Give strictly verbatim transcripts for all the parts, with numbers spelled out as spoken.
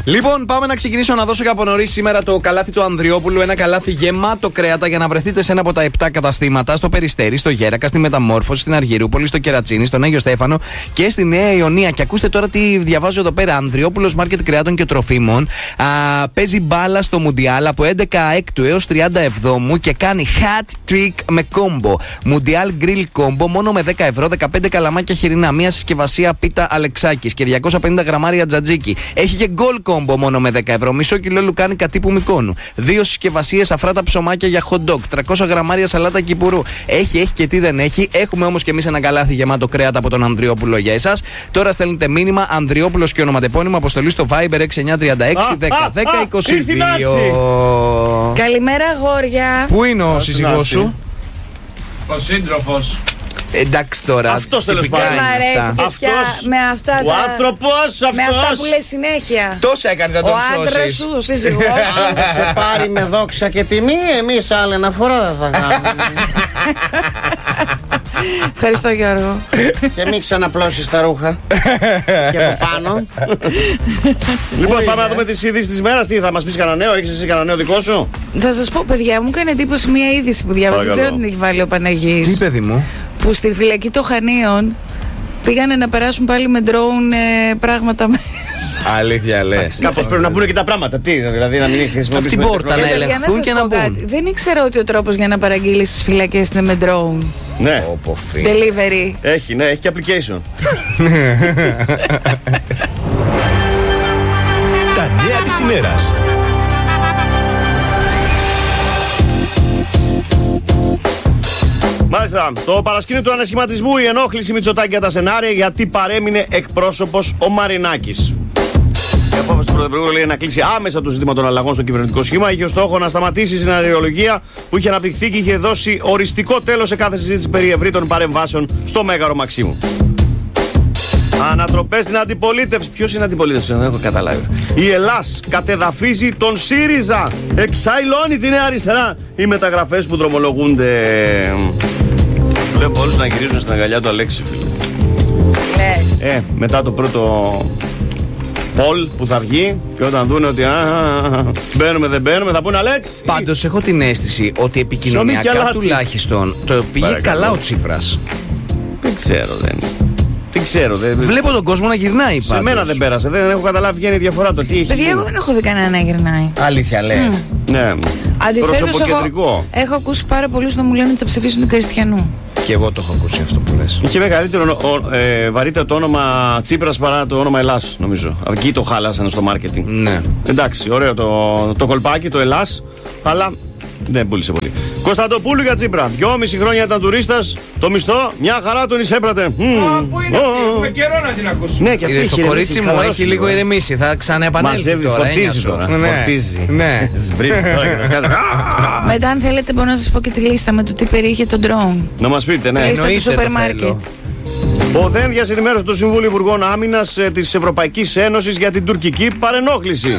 Λοιπόν, πάμε να ξεκινήσω να δώσω και από νωρίς σήμερα το καλάθι του Ανδριόπουλου. Ένα καλάθι γεμάτο κρέατα για να βρεθείτε σε ένα από τα επτά καταστήματα: στο Περιστέρι, στο Γέρακα, στη Μεταμόρφωση, στην Αργυρούπολη, στο Κερατσίνι, στον Άγιο Στέφανο και στη Νέα Ιωνία. Και ακούστε τώρα τι διαβάζω εδώ πέρα. Ανδριόπουλος Μάρκετ Κρεάτων και Τροφίμων α, παίζει μπάλα στο Μουντιάλ από έντεκα έκτου έως τριάντα εβδόμου και κάνει hat trick με κόμπο. Μουντιάλ Grill Combo μόνο με δέκα ευρώ, δεκαπέντε καλαμάκια χοιρινά, μία συσκευασία πίτα Αλεξάκης και διακόσια πενήντα γραμμάρια τζατζίκι. Έχει και γκολ κόμπο μόνο με δέκα ευρώ, μισό κιλό λουκάνικα τύπου Μικόνου. Δύο συσκευασίες αφράτα ψωμάκια για hot dog, τριακόσια γραμμάρια σαλάτα κυπουρού. Έχει, έχει και τι δεν έχει. Έχουμε όμως και εμείς ένα καλάθι γεμάτο κρέατα από τον Ανδριόπουλο για εσάς. Τώρα στέλνετε μήνυμα Ανδριόπουλος και ονοματεπώνυμο, αποστολή στο Viber έξι εννιά τρία έξι δέκα δέκα είκοσι δύο. Καλημέρα, αγόρια. Πού είναι ο σύζυγός σου? Ο σύντροφος. Εντάξει τώρα. Αυτός τέλος πάντων. Αυτός με αυτά ο τα... άνθρωπος αυτός. Με αυτά που λες συνέχεια. Τόσα έκανες να τον σώσεις. Ο άντρας σου, ο σύζυγός σου. Αν σε πάρει με δόξα και τιμή, εμείς άλλη ένα φορά δεν θα κάνουμε. Ευχαριστώ, Γιώργο. Και μην ξαναπλώσεις τα ρούχα. Και από πάνω. Λοιπόν, πάμε να δούμε τις ειδήσεις της μέρας. Τι θα μας πεις, κανένα νέο? Έχεις εσύ κανένα νέο δικό σου? Θα σας πω, παιδιά, μου έκανε εντύπωση μια είδηση που διάβασα. Δεν ξέρω αν την έχει βάλει ο Παναγής. Τι, παιδί μου? Που στη φυλακή των Χανίων πήγανε να περάσουν πάλι με ντρόουν ε, πράγματα μέσα. Αλήθεια λες? Κάπως πρέπει να μπουν και τα πράγματα. Τι, δηλαδή να μην χρησιμοποιήσουμε την πόρτα να ελεγχθούν και να μπουν. Δεν ήξερα ότι ο τρόπος για να παραγγείλεις στις φυλακές είναι με ντρόουν. Ναι. Delivery. Έχει, ναι, έχει και application. Τα νέα της ημέρας. Μάλιστα, το παρασκήνιο του ανασχηματισμού, η ενόχληση Μητσοτάκη για τα σενάρια, γιατί παρέμεινε εκπρόσωπος ο Μαρινάκης. Η απόφαση του Πρωθυπουργού λέει να κλείσει άμεσα το ζήτημα των αλλαγών στο κυβερνητικό σχήμα. Είχε ως στόχο να σταματήσει η σεναριολογία που είχε αναπτυχθεί και είχε δώσει οριστικό τέλος σε κάθε συζήτηση περί ευρύτερων παρεμβάσεων στο Μέγαρο Μαξίμου. Ανατροπές στην αντιπολίτευση. Ποιος είναι αντιπολίτευση, δεν έχω καταλάβει. Η Ελλάς κατεδαφίζει τον ΣΥΡΙΖΑ. Εξαϊλώνει τη Νέα Αριστερά. Οι μεταγραφές που δρομολογούνται. Βλέπω όλους να γυρίζουν στην αγκαλιά του Αλέξη, φίλε. Λες. Ε, μετά το πρώτο πολ που θα βγει και όταν δουν ότι α, α, α, μπαίνουμε δεν μπαίνουμε, θα πούνε Αλέξη. Πάντως έχω την αίσθηση ότι επικοινωνιακά τουλάχιστον το πήγε Παρακαλώ. καλά ο Τσίπρας. Δεν ξέρω, δεν. Δεν ξέρω. Δεν... Βλέπω τον κόσμο να γυρνάει πάντως. Σε μένα δεν πέρασε. Δεν έχω καταλάβει ποια είναι η διαφορά. Το τι έχει. Παιδιά, εγώ δεν έχω δει κανένα να γυρνάει. Αλήθεια λες? Mm. Ναι. Αντιθέτως, έχω, έχω ακούσει πάρα πολλούς να μου λένε ότι θα ψηφίσουν τον Κριστιανού. Και εγώ το έχω ακούσει αυτό που λες. Είχε μεγαλύτερο ε, βαρύτερο το όνομα Τσίπρας παρά το όνομα Ελλάς, νομίζω. Εκεί το χάλασαν στο μάρκετινγκ. Ναι. Εντάξει, ωραίο το, το κολπάκι, το Ελλάς, αλλά δεν πούλησε πολύ. Κωνσταντοπούλου για Τσίπρα. Δυόμιση χρόνια ήταν τουρίστας. Το μισθό, μια χαρά τον εισέπρατε. Α, πού είναι αυτή, έχουμε καιρό να την ακούσουμε. Ναι, και αυτή Είδες, το κορίτσι μου έχει λίγο ηρεμήσει. Θα ξαναεπανέλθει τώρα. Φορτίζει τώρα. Φορτίζει. Ναι. Μετά, αν θέλετε, μπορώ να σας πω και τη λίστα με το τι περιείχε το drone. Να μας πείτε, ναι. Λίστα του σούπερ μάρκετ. Ο Δένδιας ενημέρωσε το Συμβούλιο Υπουργών Άμυνας ε, της Ευρωπαϊκής Ένωσης για την τουρκική παρενόχληση.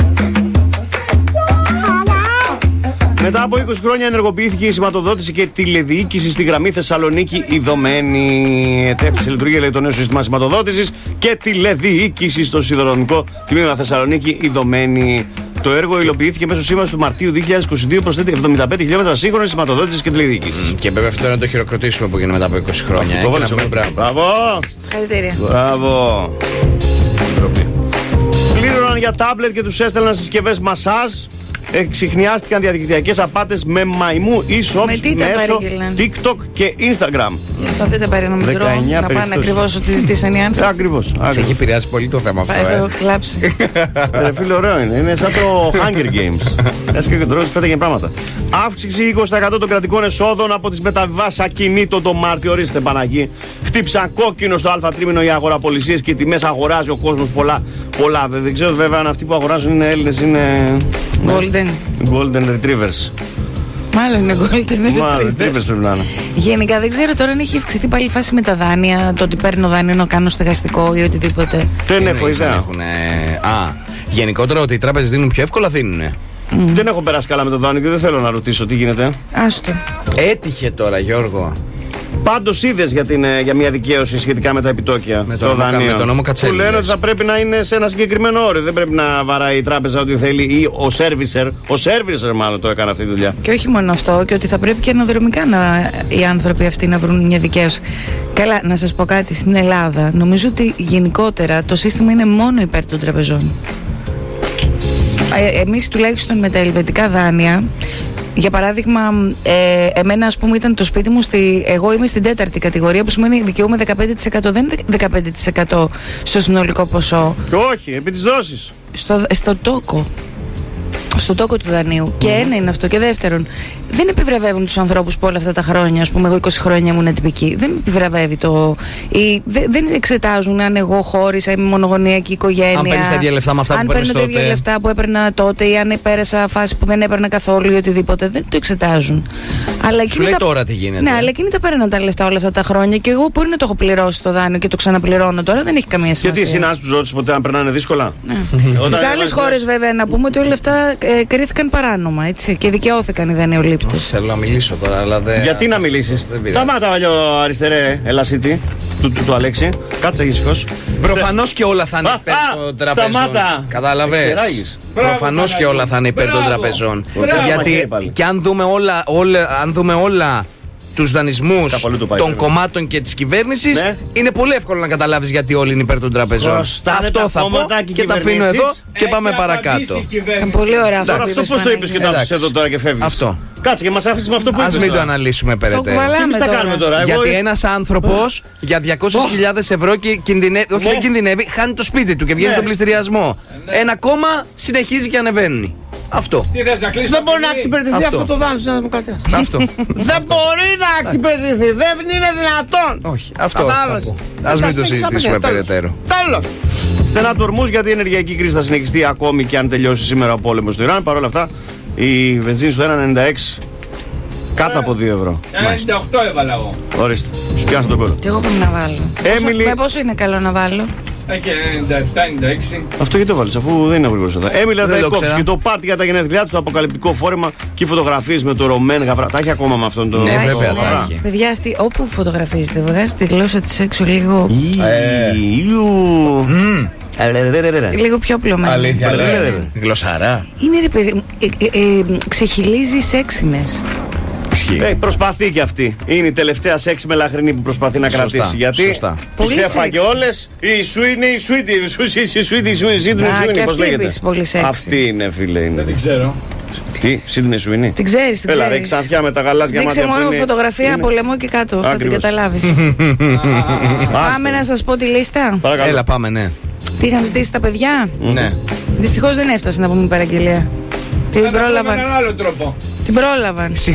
Μετά από είκοσι χρόνια ενεργοποιήθηκε η σηματοδότηση και τηλεδιοίκηση στη γραμμή Θεσσαλονίκη Ιδωμένη. Ετέθησε λειτουργία, λέει, το νέο σύστημα σηματοδότησης και τηλεδιοίκηση στο σιδηροδρομικό τμήμα Θεσσαλονίκη Ιδωμένη. Το έργο υλοποιήθηκε μέσω σύμβαση του Μαρτίου δύο χιλιάδες είκοσι δύο, προσθέτει εβδομήντα πέντε χιλιόμετρα σύγχρονης σηματοδότησης και τηλεδιοίκησης. Mm, και βέβαια αυτό να το χειροκροτήσουμε που γίνεται μετά από είκοσι χρόνια. Το βάλεις στο μπράβο! Συγχαρητήρια. Μπράβο! Πλήρωναν για τάμπλετ και τους έστελναν συσκευές μασάζ. Εξιχνιάστηκαν διαδικτυακές απάτες με μαϊμού e-shops μέσω TikTok και Instagram. Στο δείτε πάρει ένα μικρό να πάνε ακριβώς ό,τι ζητήσαν οι άνθρωποι. Ακριβώς. Σε έχει επηρεάσει πολύ το θέμα αυτό. Έχω κλάψει. Ρε φίλε, ωραίο είναι. Είναι σαν το Hunger Games. Έσκαγε και τώρα πέταγε πράγματα. Αύξηση είκοσι τοις εκατό των κρατικών εσόδων από τις μεταβιβάσεις ακινήτων το Μάρτιο. Ορίστε, Παναγί. Χτύψαν κόκκινο στο Α τρίμηνο οι αγοραπολισίες και οι τιμές αγοράζει ο κόσμος πολλά. πολλά. Δεν ξέρω βέβαια αν αυτοί που αγοράζουν είναι Έλληνες, είναι. Golden. Golden Retrievers. Μάλλον είναι Golden Retrievers. Γενικά δεν ξέρω τώρα αν έχει αυξηθεί πάλι η φάση με τα δάνεια. Το ότι παίρνω δάνειο να κάνω στεγαστικό ή οτιδήποτε. Δεν έχω ιδέα. Α, γενικότερα ότι οι τράπεζες δίνουν πιο εύκολα, δίνουνε. Mm. Δεν έχω περάσει καλά με το δάνειο και δεν θέλω να ρωτήσω τι γίνεται. Άστο. Έτυχε τώρα, Γιώργο. Πάντως είδες για, την, για μια δικαίωση σχετικά με τα επιτόκια. Με τον νόμο, το νόμο Κατσέλη. Που λένε ότι θα πρέπει να είναι σε ένα συγκεκριμένο όριο. Δεν πρέπει να βαράει η τράπεζα ό,τι θέλει ή ο servicer. Ο servicer μάλλον το έκανε αυτή τη δουλειά. Και όχι μόνο αυτό, και ότι θα πρέπει και αναδρομικά να, οι άνθρωποι αυτοί να βρουν μια δικαίωση. Καλά, να σας πω κάτι, στην Ελλάδα νομίζω ότι γενικότερα το σύστημα είναι μόνο υπέρ των τραπεζών. Ε, εμείς τουλάχιστον με τα ελβετικά δάνεια, για παράδειγμα, ε, εμένα ας πούμε ήταν το σπίτι μου, στη, εγώ είμαι στην τέταρτη κατηγορία, που σημαίνει δικαιούμαι δεκαπέντε τοις εκατό, δεν είναι δεκαπέντε τοις εκατό στο συνολικό ποσό. Και όχι, επί της δόσης. Στο, στο τόκο. Στο τόκο του δανείου. Mm. Και ένα είναι αυτό. Και δεύτερον, δεν επιβραβεύουν τους ανθρώπους που όλα αυτά τα χρόνια, ας πούμε, εγώ είκοσι χρόνια ήμουν ατυπική. Δεν με επιβραβεύει το. Ή, δε, δεν εξετάζουν αν εγώ χώρισα, είμαι μονογονεϊκή οικογένεια. Αν παίρνεις τα ίδια λεφτά με αυτά αν που παίρνεις τότε. Αν παίρνω τα ίδια λεφτά που έπαιρνα τότε, ή αν πέρασα φάση που δεν έπαιρνα καθόλου ή οτιδήποτε. Δεν το εξετάζουν. Αλλά σου λέει τα... τώρα τι γίνεται. Ναι, αλλά εκείνοι τα παίρναν τα λεφτά όλα αυτά τα χρόνια και εγώ μπορεί να το έχω πληρώσει το δάνειο και το ξαναπληρώνω τώρα. Δεν έχει καμία σημασία. Γιατί εσύ να του ρώτησε ποτέ αν περνάνε δύσκολα. Ναι. Στις άλλες χώρες, βέβαια, να πούμε ότι όλα αυτά ε, κρίθηκαν παράνομα, έτσι, και δικαιώθηκαν οι δανειολήπτες. Θέλω να μιλήσω τώρα, αλλά δεν. Γιατί να μιλήσεις. Σταμάτα, παλιό αριστερέ, ελασίτη του, του, του Αλέξη. Κάτσε ησυχώς. Προφανώς και όλα θα είναι υπέρ των τραπεζών. Σταμάτα. Κατάλαβες. Προφανώς και όλα θα είναι υπέρ των τραπεζών. Γιατί και αν δούμε όλα, όλα, αν δούμε όλα τους δανεισμούς των κομμάτων και της κυβέρνησης, ναι, είναι πολύ εύκολο να καταλάβεις γιατί όλοι είναι υπέρ των τραπεζών. Αυτό θα πω και τα αφήνω εδώ και πάμε παρακάτω. Ήταν πολύ ωραία αυτό. Αυτό πώς το είπες και το άφησες εδώ τώρα και φεύγεις. Αυτό. Κάτσε και μας άφησες με αυτό που είπες. Ας μην το αναλύσουμε περαιτέρω. Τι θα κάνουμε τώρα. Γιατί ένας άνθρωπος για διακόσιες χιλιάδες ευρώ και κινδυνεύει, όχι δεν κινδυνεύει, χάνει το σπίτι του και βγαίνει στον πληστηριασμό. Ένα κόμμα συνεχίζει και ανεβαίνει. Αυτό. Δεν μπορεί να εξυπηρετηθεί αυτό το δάνειο, να μου κάτι. Αυτό. Δεν μπορεί να εξυπηρετηθεί. Δεν είναι δυνατόν. Όχι. Αυτό. Ας μην το συζητήσουμε περαιτέρω. Τέλος. Στενά του ορμούς, γιατί η ενεργειακή κρίση θα συνεχιστεί ακόμη και αν τελειώσει σήμερα ο πόλεμος του Ιράν. Παρ' όλα αυτά, η βενζίνη στο ένα ενενήντα έξι κάτω από δύο ευρώ. ενενήντα οκτώ έβαλα εγώ. Ορίστε. Σου πιάσω τον κόλλο. Και εγώ πρέπει να βάλω. Έμιλι... Με πόσο είναι καλό να βάλω. Και ενενήντα επτά ενενήντα έξι. Αυτό γιατί το βάλεις, αφού δεν είναι ακριβώς εδώ. Έμιλι Ανταϊκόψη και το πάρτι για τα γενέθλιά του, το αποκαλυπτικό φόρεμα και οι φωτογραφίες με το Ρωμέν Γαβρά. Τα έχει ακόμα με αυτόν τον. Ναι, βέβαια, τα έχει. Παιδιά, αυτή όπου φωτογραφίζετε, βγάζετε τη γλώσσα της έξω λίγο. Λίγο πιο πλωμένη. Αλήθεια, γλωσσαρά. Είναι ρε παιδί μου, ξεχυλίζει σεξινες. Ε, προσπαθεί και αυτή. Είναι η τελευταία σεξ μελαχρινή που προσπαθεί να σωστά, κρατήσει. Γιατί τις έφαγε όλες. Η Σουίνι, η Σουίνι, η Σουίνι, η Σουίνι, πώς λέγεται. Αυτή είναι, φίλε. Δεν την ξέρω. Τι, Σίδνεϊ Σουίνι. Την ξέρεις, την ξέρεις. Έλα, ρε, ξανθιά με τα γαλάζια μάτια. Δείξε μόνο φωτογραφία από λαιμό και κάτω. Θα την καταλάβεις. Πάμε να σας πω τη λίστα. Έλα, πάμε, ναι. Τι είχαν ζητήσει τα παιδιά. Ναι. Δυστυχώς δεν έφτασε να πούμε παραγγελία. Την πρόλαβαν. Με έναν άλλο τρόπο. Την πρόλαβαν.